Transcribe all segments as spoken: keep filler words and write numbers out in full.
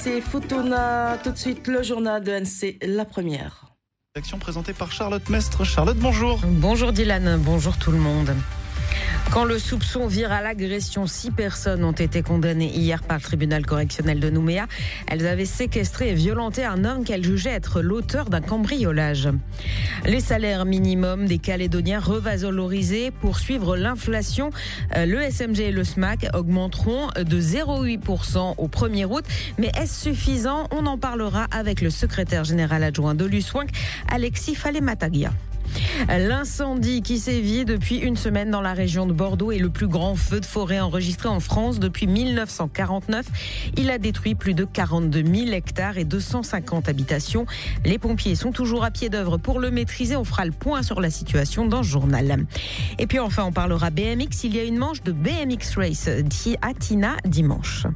c'est Futuna. Tout de suite, le journal de N C, la première. Action présentée par Charlotte Mestre. Charlotte, bonjour. Bonjour Dylan, bonjour tout le monde. Quand le soupçon vire à l'agression, six personnes ont été condamnées hier par le tribunal correctionnel de Nouméa. Elles avaient séquestré et violenté un homme qu'elles jugeaient être l'auteur d'un cambriolage. Les salaires minimums des Calédoniens revalorisés pour suivre l'inflation. Le S M G et le S M A C augmenteront de zéro virgule huit pour cent au premier août. Mais est-ce suffisant ? On en parlera avec le secrétaire général adjoint de l'U S W I N C, Alexis Falé-Matagia. L'incendie qui sévit depuis une semaine dans la région de Bordeaux est le plus grand feu de forêt enregistré en France depuis mille neuf cent quarante-neuf. Il a détruit plus de quarante-deux mille hectares et deux cent cinquante habitations. Les pompiers sont toujours à pied d'œuvre pour le maîtriser. On fera le point sur la situation dans le journal. Et puis enfin, on parlera B M X. Il y a une manche de B M X Race à Tina dimanche.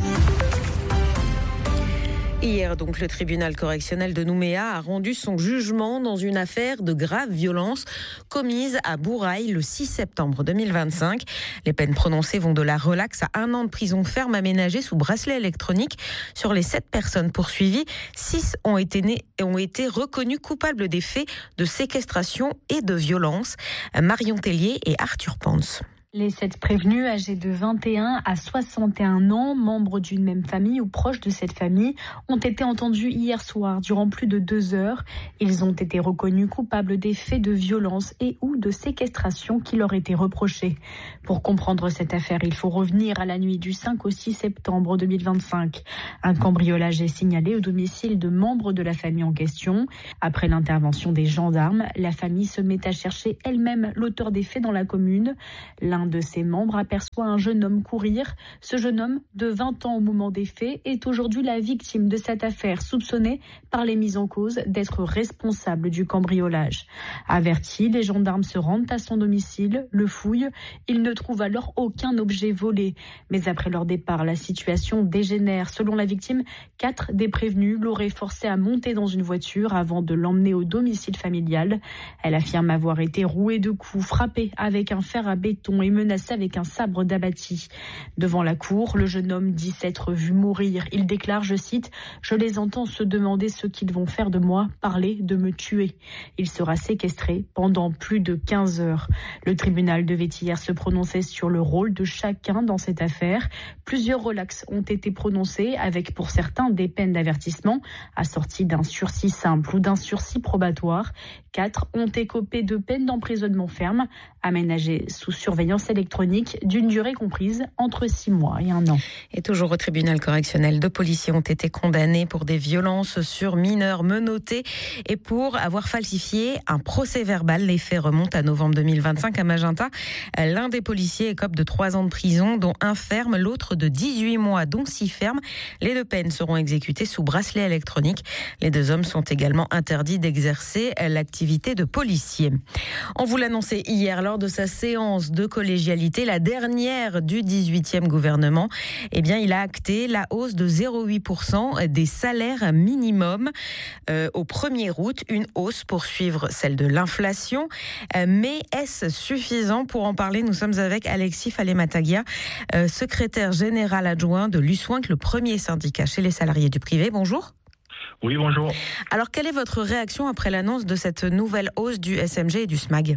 Hier, donc, le tribunal correctionnel de Nouméa a rendu son jugement dans une affaire de grave violence commise à Bourail le six septembre deux mille vingt-cinq. Les peines prononcées vont de la relaxe à un an de prison ferme aménagée sous bracelet électronique. Sur les sept personnes poursuivies, six ont été, nées, ont été reconnues coupables des faits de séquestration et de violence. Marion Tellier et Arthur Pans. Les sept prévenus, âgés de vingt et un à soixante et un ans, membres d'une même famille ou proches de cette famille, ont été entendus hier soir durant plus de deux heures. Ils ont été reconnus coupables des faits de violence et ou de séquestration qui leur étaient reprochés. Pour comprendre cette affaire, il faut revenir à la nuit du cinq au six septembre deux mille vingt-cinq. Un cambriolage est signalé au domicile de membres de la famille en question. Après l'intervention des gendarmes, la famille se met à chercher elle-même l'auteur des faits dans la commune. L'un de ses membres aperçoit un jeune homme courir. Ce jeune homme, de vingt ans au moment des faits, est aujourd'hui la victime de cette affaire, soupçonné par les mises en cause d'être responsable du cambriolage. Avertis, les gendarmes se rendent à son domicile, le fouillent. Ils ne trouvent alors aucun objet volé. Mais après leur départ, la situation dégénère. Selon la victime, quatre des prévenus l'auraient forcé à monter dans une voiture avant de l'emmener au domicile familial. Elle affirme avoir été rouée de coups, frappée avec un fer à béton et menacé avec un sabre d'abattis. Devant la cour, le jeune homme dit s'être vu mourir. Il déclare, je cite, « Je les entends se demander ce qu'ils vont faire de moi, parler de me tuer ». Il sera séquestré pendant plus de quinze heures. Le tribunal devait hier se prononcer sur le rôle de chacun dans cette affaire. Plusieurs relaxes ont été prononcés avec pour certains des peines d'avertissement assorties d'un sursis simple ou d'un sursis probatoire. Quatre ont écopé de peines d'emprisonnement ferme aménagées sous surveillance électronique d'une durée comprise entre six mois et un an. Et toujours au tribunal correctionnel, deux policiers ont été condamnés pour des violences sur mineurs menottés et pour avoir falsifié un procès verbal. Les faits remontent à novembre deux mille vingt-cinq à Magenta. L'un des policiers écope de trois ans de prison, dont un ferme, l'autre de dix-huit mois, dont six fermes. Les deux peines seront exécutées sous bracelet électronique. Les deux hommes sont également interdits d'exercer l'activité de policier. On vous l'annonçait hier lors de sa séance de collégialité, la dernière du dix-huitième gouvernement, eh bien, il a acté la hausse de zéro virgule huit pour cent des salaires minimums euh, au premier août, une hausse pour suivre celle de l'inflation. Euh, mais est-ce suffisant ? Pour en parler, nous sommes avec Alexis Falé-Matagia, euh, secrétaire général adjoint de l'U S W I N C, le premier syndicat chez les salariés du privé. Bonjour. Oui, bonjour. Alors, quelle est votre réaction après l'annonce de cette nouvelle hausse du S M G et du S M A G ?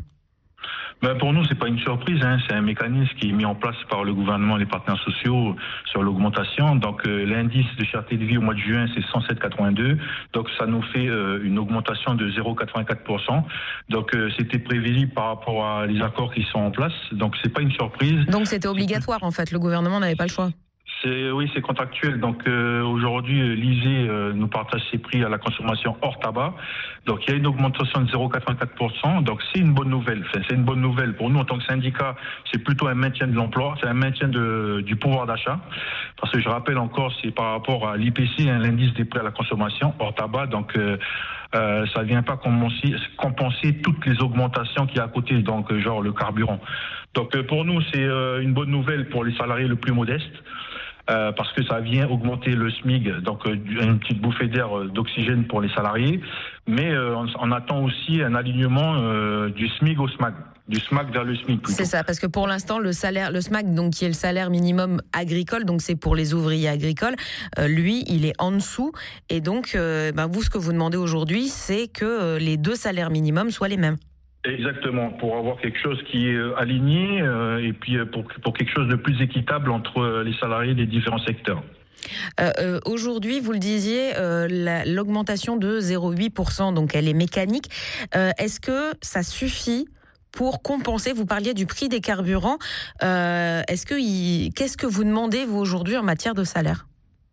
Ben pour nous, c'est pas une surprise, hein. C'est un mécanisme qui est mis en place par le gouvernement et les partenaires sociaux sur l'augmentation. Donc euh, l'indice de cherté de vie au mois de juin, c'est cent sept virgule quatre-vingt-deux. Donc ça nous fait euh, une augmentation de zéro virgule quatre-vingt-quatre pour cent. Donc euh, c'était prévisible par rapport à les accords qui sont en place. Donc c'est pas une surprise. Donc c'était obligatoire en fait, le gouvernement n'avait pas le choix. C'est, oui, c'est contractuel. Donc euh, aujourd'hui, l'I S E euh, nous partage ses prix à la consommation hors tabac. Donc il y a une augmentation de zéro virgule quatre-vingt-quatre pour cent. Donc c'est une bonne nouvelle. Enfin, c'est une bonne nouvelle pour nous en tant que syndicat. C'est plutôt un maintien de l'emploi, c'est un maintien de, du pouvoir d'achat. Parce que je rappelle encore, c'est par rapport à l'I P C, hein, l'indice des prix à la consommation hors tabac. Donc euh, euh, ça ne vient pas compenser, compenser toutes les augmentations qu'il y a à côté. Donc euh, genre le carburant. Donc euh, pour nous, c'est euh, une bonne nouvelle pour les salariés les plus modestes. Euh, parce que ça vient augmenter le S M I G, donc euh, une petite bouffée d'air euh, d'oxygène pour les salariés, mais euh, on, on attend aussi un alignement euh, du S M I G au S M A G. du SMAC vers le SMIC. Plutôt. C'est ça, parce que pour l'instant, le salaire, le SMAC, donc qui est le salaire minimum agricole, donc c'est pour les ouvriers agricoles, euh, lui, il est en dessous. Et donc, euh, ben vous, ce que vous demandez aujourd'hui, c'est que euh, les deux salaires minimums soient les mêmes. Exactement, pour avoir quelque chose qui est aligné euh, et puis pour, pour quelque chose de plus équitable entre les salariés des différents secteurs. Euh, euh, aujourd'hui, vous le disiez, euh, la, l'augmentation de zéro virgule huit pour cent, donc elle est mécanique. Euh, est-ce que ça suffit pour compenser? Vous parliez du prix des carburants. Euh, est-ce que il, qu'est-ce que vous demandez, vous, aujourd'hui, en matière de salaire?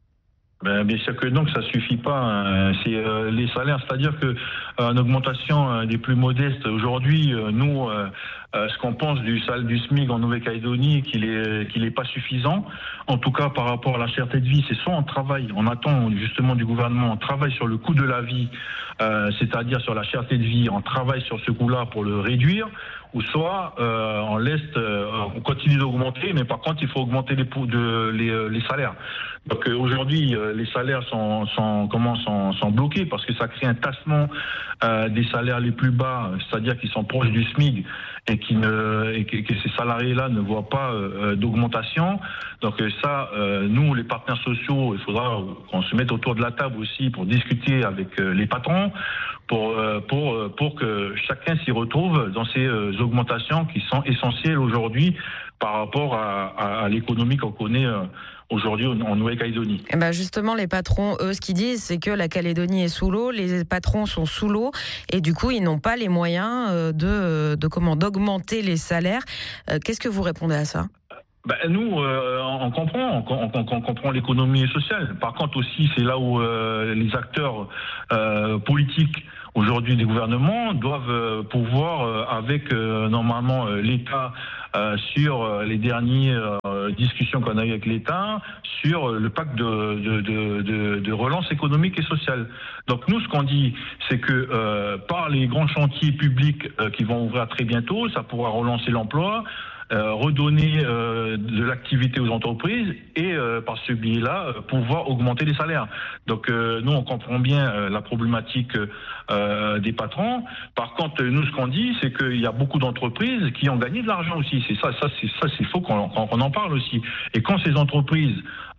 Ben, bien sûr que non, que ça suffit pas. Hein. C'est euh, les salaires, c'est-à-dire que euh, une augmentation euh, des plus modestes aujourd'hui, euh, nous, euh, euh, ce qu'on pense du salaire du SMIC en Nouvelle-Calédonie, qu'il est qu'il est pas suffisant. En tout cas, par rapport à la cherté de vie, c'est soit on travaille, on attend justement du gouvernement, on travaille sur le coût de la vie, euh, c'est-à-dire sur la cherté de vie, on travaille sur ce coût-là pour le réduire. Ou soit euh, on laisse, euh, on continue d'augmenter, mais par contre il faut augmenter les de, les, les salaires. Donc euh, aujourd'hui euh, les salaires sont, sont comment sont, sont bloqués parce que ça crée un tassement euh, des salaires les plus bas, c'est-à-dire qui sont proches du SMIC et qui ne et que, que ces salariés-là ne voient pas euh, d'augmentation. Donc euh, ça, euh, nous les partenaires sociaux, il faudra qu'on se mette autour de la table aussi pour discuter avec euh, les patrons. Pour, pour, pour que chacun s'y retrouve dans ces augmentations qui sont essentielles aujourd'hui par rapport à, à, à l'économie qu'on connaît aujourd'hui en Nouvelle-Calédonie. Et ben justement, les patrons, eux, ce qu'ils disent, c'est que la Calédonie est sous l'eau, les patrons sont sous l'eau, et du coup, ils n'ont pas les moyens de, de comment, d'augmenter les salaires. Qu'est-ce que vous répondez à ça ? Ben, nous, euh, on comprend, on, on, on comprend l'économie sociale. Par contre aussi, c'est là où euh, les acteurs euh, politiques aujourd'hui des gouvernements doivent euh, pouvoir, euh, avec euh, normalement euh, l'État, euh, sur euh, les dernières euh, discussions qu'on a eues avec l'État, sur euh, le pacte de, de, de, de, de relance économique et sociale. Donc nous, ce qu'on dit, c'est que euh, par les grands chantiers publics euh, qui vont ouvrir très bientôt, ça pourra relancer l'emploi, Euh, redonner euh, de l'activité aux entreprises et euh, par ce biais-là euh, pouvoir augmenter les salaires. Donc euh, nous on comprend bien euh, la problématique euh, des patrons. Par contre nous ce qu'on dit c'est qu'il y a beaucoup d'entreprises qui ont gagné de l'argent aussi. C'est ça, ça c'est ça c'est faux qu'on, qu'on en parle aussi. Et quand ces entreprises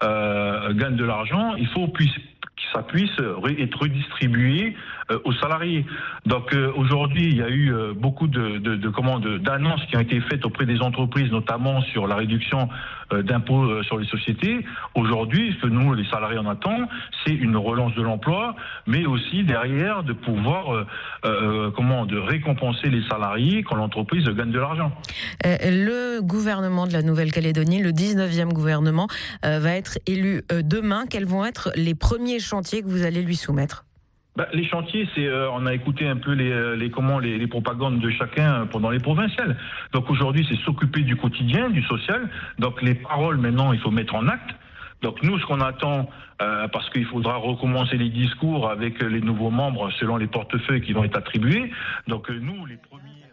euh, gagnent de l'argent, il faut puisse que ça puisse être redistribué euh, aux salariés. Donc euh, aujourd'hui, il y a eu euh, beaucoup de, de, de, comment, de, d'annonces qui ont été faites auprès des entreprises, notamment sur la réduction euh, d'impôts euh, sur les sociétés. Aujourd'hui, ce que nous, les salariés, en attendent, c'est une relance de l'emploi, mais aussi derrière de pouvoir euh, euh, comment, de récompenser les salariés quand l'entreprise gagne de l'argent. Euh, le gouvernement de la Nouvelle-Calédonie, le dix-neuvième gouvernement, euh, va être élu euh, demain. Quels vont être les premiers chantiers que vous allez lui soumettre? Bah, les chantiers, c'est euh, on a écouté un peu les, les comment les, les propagandes de chacun pendant les provinciales. Donc aujourd'hui, c'est s'occuper du quotidien, du social. Donc les paroles maintenant, il faut mettre en acte. Donc nous, ce qu'on attend, euh, parce qu'il faudra recommencer les discours avec les nouveaux membres selon les portefeuilles qui vont être attribués. Donc euh, nous, les premiers.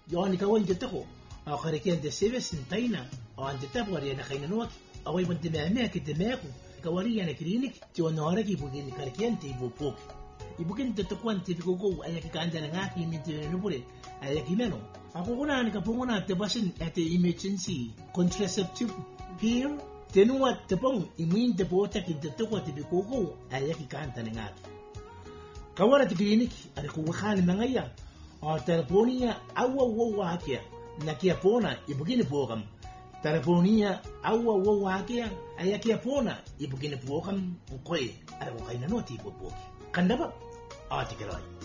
Ibukin tetukuan tipikuku ayaki kaandala ngaki minti nubure ayaki meno ako kuna ni kapunguna tebasin at emergency contraceptive pill tenua tepong imin tepota kintetukwa tipikuku ayaki kaandala ngaki kawara tiklinik ari kuwakhani mangaya o telefonia awa wawa hakia nakia pona ibukin pogam telefonia awa wawa hakia ayaki pona ibukin pogam ukoi ari kukaina noti popoki kandaba article